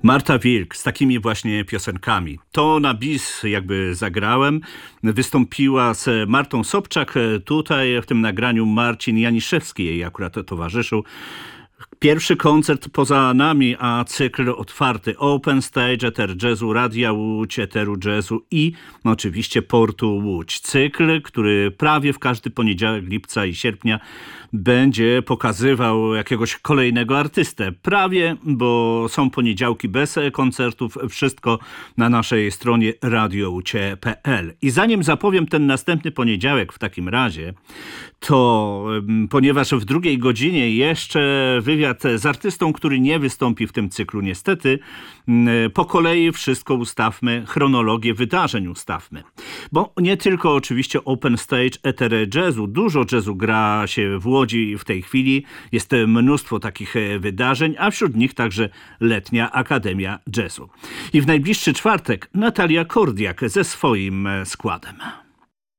Marta Wilk z takimi właśnie piosenkami. To na bis jakby zagrałem. Wystąpiła z Martą Sobczak. Tutaj w tym nagraniu Marcin Janiszewski jej akurat towarzyszył. Pierwszy koncert poza nami, a cykl otwarty. Open Stage, Eter Jazzu, Radia Łódź, Eteru Jazzu i oczywiście Portu Łódź. Cykl, który prawie w każdy poniedziałek lipca i sierpnia będzie pokazywał jakiegoś kolejnego artystę. Prawie, bo są poniedziałki bez koncertów. Wszystko na naszej stronie radiołucie.pl. I zanim zapowiem ten następny poniedziałek w takim razie, to ponieważ w drugiej godzinie jeszcze wywiad z artystą, który nie wystąpi w tym cyklu niestety, po kolei wszystko ustawmy, chronologię wydarzeń ustawmy. Bo nie tylko oczywiście Open Stage, Eter Jazzu, dużo jazzu gra się w Łodzi w tej chwili, jest mnóstwo takich wydarzeń, a wśród nich także Letnia Akademia Jazzu. I w najbliższy czwartek Natalia Kordiak ze swoim składem.